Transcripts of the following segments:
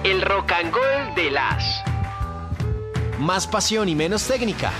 El Rock and Roll de las. Más pasión y menos técnica.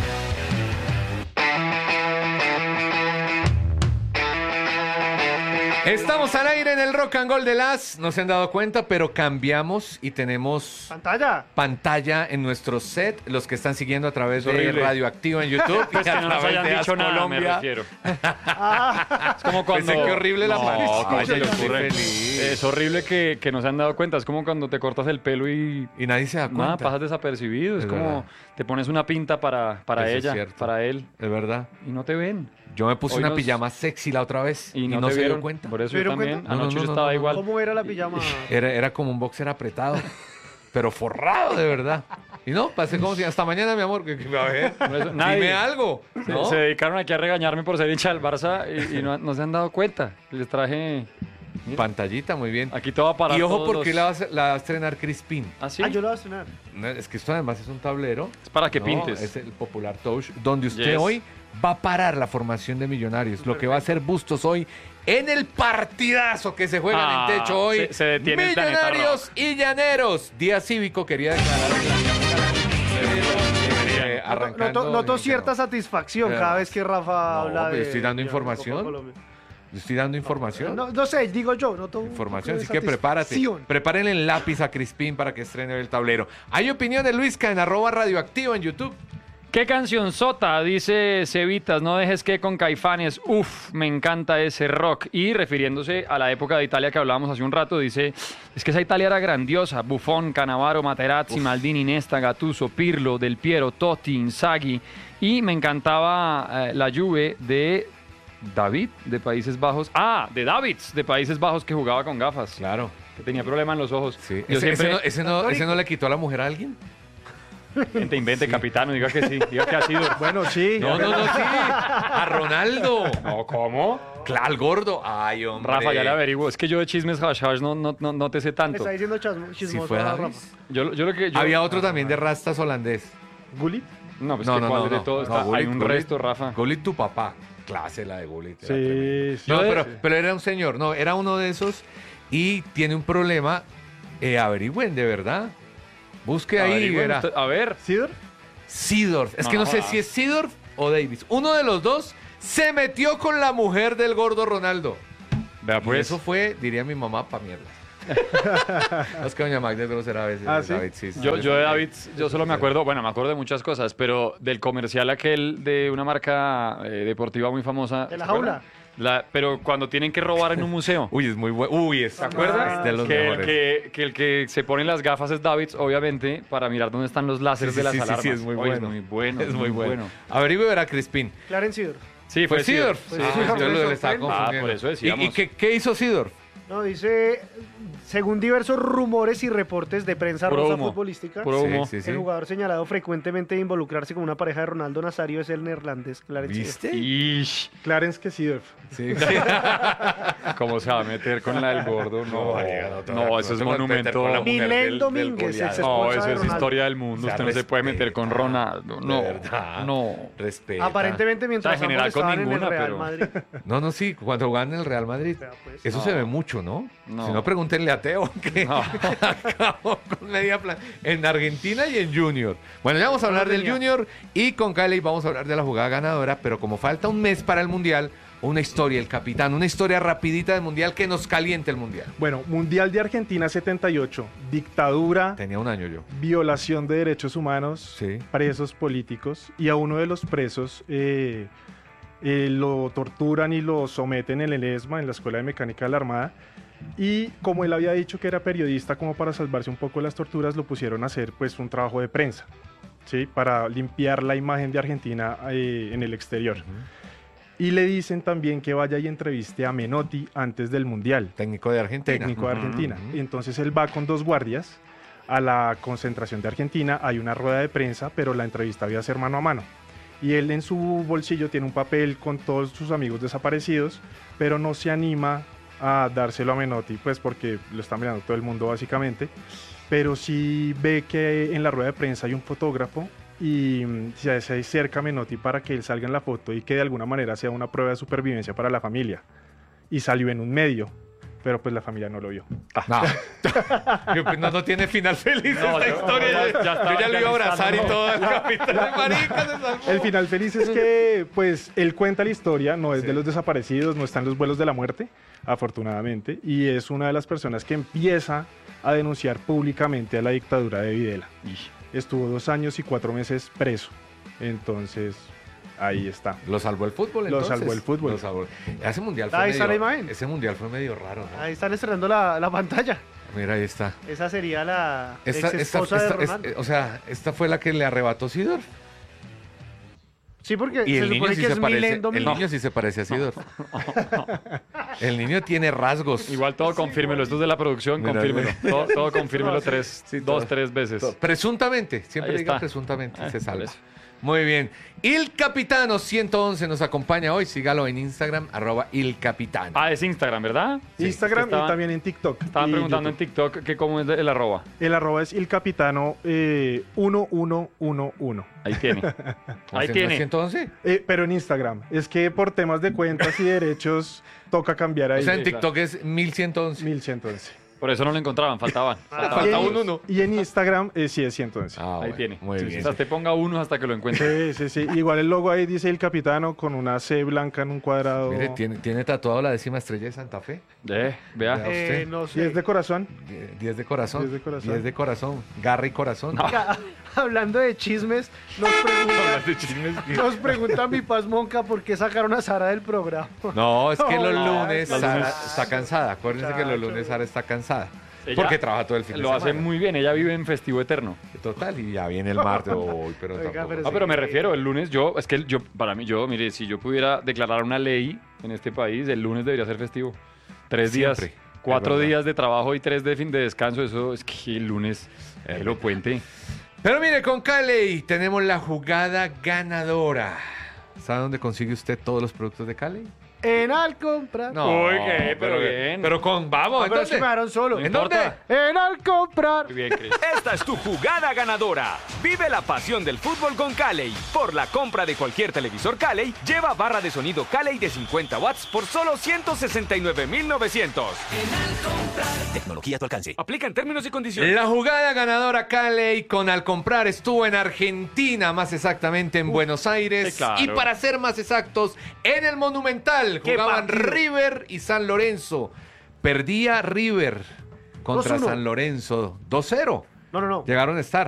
Estamos al aire en el Rock and Roll de las. No se han dado cuenta, pero cambiamos y tenemos pantalla en nuestro set. Los que están siguiendo a través de Radioactivo en YouTube Pues y a que no nos través hayan de dicho nada, me Colombia. refiero. Es como cuando... Pensé que horrible la pantalla. se le Yo estoy ocurre. feliz. Es horrible que no se han dado cuenta. Es como cuando te cortas el pelo y nadie se da cuenta. nada, pasas desapercibido. Es como verdad. te pones una pinta para Eso es ella, cierto. para él, Es verdad. y no te ven. Yo me puse Hoy una nos- pijama sexy la otra vez y no te se dio vieron. cuenta. Por eso ¿Se yo dieron también. cuenta? Anoche No, yo no, estaba no, igual. ¿Cómo era la pijama? Era como un boxer apretado, pero forrado de verdad. Y no, pasé como si hasta mañana, mi amor, que a ver, Por eso, nadie- dime algo. ¿no? Se dedicaron aquí a regañarme por ser hincha del Barça y no se han dado cuenta. Les traje Pantallita, muy bien. aquí todo para Y ojo, todos porque los- la va a estrenar Crispin. ¿Ah, sí? Ah, yo lo voy a estrenar. No, es que esto además es un tablero. Es para que No, pintes. Es el popular touch, donde usted Yes. hoy va a parar la formación de Millonarios. Lo que va a hacer Bustos hoy en el partidazo que se juega en el techo hoy. Se detiene el planeta Millonarios y Llaneros. Día cívico, quería declarar. Arrancando. Noto cierta satisfacción cada vez que Rafa habla pero de... estoy dando de información. Copa Colombia. Estoy dando información. No sé, digo yo, noto Información, un así poco que de prepárate. satisfacción. Preparen el lápiz a Crispín para que estrene el tablero. Hay opinión de Luisca en @radioactivo en YouTube. ¿Qué canción sota? Dice Cevitas, no dejes que con Caifanes. Uf, me encanta ese rock. Y refiriéndose a la época de Italia que hablábamos hace un rato, dice, es que esa Italia era grandiosa. Buffon, Cannavaro, Materazzi, Maldini, Nesta, Gattuso, Pirlo, Del Piero, Totti, Inzaghi. Y me encantaba la Juve de David, de Países Bajos. Ah, de Davids, de Países Bajos, que jugaba con gafas. Claro. Que tenía problema en los ojos. Sí. Yo siempre... ¿Ese no le quitó a la mujer a alguien? Invente, capitano, diga que sí. Diga que ha sido. Bueno, sí. No, sí. A Ronaldo. No, ¿cómo? Claro, al gordo. Ay, hombre. Rafa, ya le averiguo. Es que yo de chismes hash no te sé Me tanto. está diciendo Si chismoso fue a Davis. Rafa. Yo lo que... Había otro también de rastas holandés. ¿Gullit? No, pues No, que no, cuál no, de no. todo No, está... Hay Gullit, un Gullit. resto, Rafa. Gullit, tu papá. Clase la de Gullit. era tremenda. Sí. No, Yo pero era un señor. No, era uno de esos y tiene un problema. Averigüen, de verdad. Busque ahí. Averigüen Verá. usted- A ver. ¿Sidor? Seedorf. Es que no sé jodas. si es Seedorf o Davis. Uno de los dos se metió con la mujer del gordo Ronaldo. Vea Y pues. eso fue, diría mi mamá, pa' mierda. Es que doña Magda es grosera a veces. ¿Ah, sí? David, sí, Yo de David, yo solo me acuerdo, bueno, me acuerdo de muchas cosas, pero del comercial aquel de una marca deportiva muy famosa. ¿De la ¿se acuerdan? jaula? Pero cuando tienen que robar en un museo. Uy, es muy bueno. Uy, ¿se ¿Acuerdas? Es de los que, mejores. el que se pone las gafas es Davids, obviamente, para mirar dónde están los láseres de las alarmas. Sí, es muy Oye, bueno. es muy bueno. Es muy bueno. Averigüe, verá, Crispín. Clarence Sidor. Sí, ¿Fue fue Seedorf? Seedorf. Ah, Sí, entonces me le estaba sorprende. confundiendo. por eso decíamos. ¿Y qué hizo Seedorf? No, dice, según diversos rumores y reportes de prensa Puro rosa humo. futbolística, Puro humo. Sí, sí, sí. el jugador señalado frecuentemente de involucrarse con una pareja de Ronaldo Nazario es el neerlandés Clarence Sidor. ¿Viste? Ish, Clarence que Seedorf. Sí. ¿cómo se va a meter con la del gordo? No, no, eso es te puedes meter monumento. con la mujer Milén Domínguez, goleador. ex No, esposa eso de es Ronaldo. historia del mundo. O sea, Usted no se puede meter respeta. con Ronaldo. De No, verdad. no. Respeta. Aparentemente mientras O sea, en general ambos con estaban en ninguna, el Real pero- Madrid. No, sí, cuando jugaban en el Real Madrid. Vea, pues. Eso No. se ve mucho, ¿no? No. Si no, pregúntenle a Teo, que No. acabó con media plan en Argentina y en Junior. Bueno, ya vamos a hablar del tenía. Junior y con Cali vamos a hablar de la jugada ganadora, pero como falta un mes para el Mundial, una historia, el capitán, una historia rapidita del Mundial que nos caliente el Mundial. Bueno, Mundial de Argentina 78. Dictadura, Tenía un año yo. violación de derechos humanos, Sí. presos políticos. Y a uno de los presos lo torturan y lo someten en el ESMA, en la Escuela de Mecánica de la Armada. Y como él había dicho que era periodista, como para salvarse un poco de las torturas, lo pusieron a hacer pues un trabajo de prensa, ¿sí? Para limpiar la imagen de Argentina en el exterior. Y le dicen también que vaya y entreviste a Menotti antes del Mundial, Técnico de Argentina. técnico de Argentina. Ujú. Y entonces él va con 2 guardias a la concentración de Argentina, hay una rueda de prensa, pero la entrevista había a ser mano a mano. Y él en su bolsillo tiene un papel con todos sus amigos desaparecidos, pero no se anima a dárselo a Menotti, pues porque lo está mirando todo el mundo básicamente. Pero sí ve que en la rueda de prensa hay un fotógrafo y se acerca a Menotti para que él salga en la foto y que de alguna manera sea una prueba de supervivencia para la familia. Y salió en un medio. pero pues la familia no lo vio. No. No tiene final feliz esta historia. ya Yo ya lo iba a abrazar y todo. El capitán de marica se salvó. El final feliz es que, pues, él cuenta la historia, no es de los desaparecidos, no está en los vuelos de la muerte, afortunadamente, y es una de las personas que empieza a denunciar públicamente a la dictadura de Videla. Estuvo 2 años y 4 meses preso, entonces ahí está. Lo salvó el fútbol, Lo entonces. salvó el fútbol. Lo salvó. Ese mundial fue Ahí está la medio... imagen. Ese mundial fue medio raro, ¿no? Ahí están estrenando la pantalla. Mira, ahí está. Esa sería la ex esposa de Ronaldo. O sea, esta fue la que le arrebató Sidorf. Sí, porque Y se el niño supone sí que se es parece. Milén El Domingo. niño sí se parece a Sidorf. El niño tiene rasgos. Igual todo confírmelo. Esto es de la producción, Mira, confírmelo. Todo confírmelo No, sí. 3 veces. Presuntamente, siempre Ahí diga está. presuntamente, se por salva. eso. Muy bien. Il Capitano 111 nos acompaña hoy. Sígalo en Instagram, @Il Capitano. Ah, es Instagram, ¿verdad? Instagram Estaban- y también en TikTok. Estaban y preguntando YouTube. en TikTok que cómo es el arroba. El arroba es ilcapitano 1111. Ahí tiene. Ahí ¿No tiene. es 111? Pero en Instagram. Es que por temas de cuentas y derechos toca cambiar ahí. O sea, en Sí, TikTok es 1111. 1111. Por eso no lo encontraban, faltaban. Falta un uno. Y en Instagram sí es 111. Ah, Ahí bueno, tiene. Muy Sí, bien. O sea, te ponga uno hasta que lo encuentre. Sí. Igual el logo ahí dice el capitano con una C blanca en un cuadrado. Mire, tiene tatuado la 10ª estrella de Santa Fe. Vea. usted. No Y sé. es de corazón. 10 de corazón. 10 de corazón. 10 de corazón. Garra y corazón. Hablando de chismes, nos pregunta mi Paz Monca por qué sacaron a Sara del programa. No, es que los No, lunes los Sara lunes. está cansada. Acuérdense que los Muchacho. lunes Sara está cansada. Ella Porque trabaja todo el fin de Lo semana. hace muy bien. Ella vive en festivo eterno. Total, y ya viene el martes. Uy, pero Oiga, tampoco. pero Ah, pero me Sí. refiero, el lunes para mí, mire, si yo pudiera declarar una ley en este país, el lunes debería ser festivo. 3 días, Siempre, 4 es verdad. días de trabajo y 3 de fin de descanso, eso es que el lunes es elocuente. Pero mire, con Cali tenemos la jugada ganadora. ¿Sabe dónde consigue usted todos los productos de Cali? En Alcomprar. No, Uy, qué, pero bien. Pero vamos, Ah, pero es que me dejaron solo. ¿En dónde? En Alcomprar. Muy bien, Cris. Esta es tu jugada ganadora. Vive la pasión del fútbol con Cali. Por la compra de cualquier televisor Cali, lleva barra de sonido Cali de 50 watts por solo 169,900. Tecnología a tu alcance. Aplica en términos y condiciones. La jugada ganadora Cali con Al Comprar estuvo en Argentina, más exactamente en Buenos Aires. sí, claro. Y para ser más exactos, en el Monumental ¡Qué jugaban partido! River y San Lorenzo. Perdía River contra 2-1. San Lorenzo 2-0. No. Llegaron a estar.